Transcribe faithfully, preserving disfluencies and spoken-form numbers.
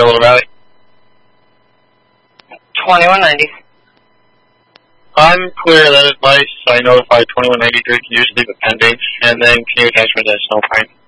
Delaware Valley. twenty-one ninety. I'm clear of that advice. I notified twenty-one ninety-three. Can you just leave it pending? And then can you attach my additional fine?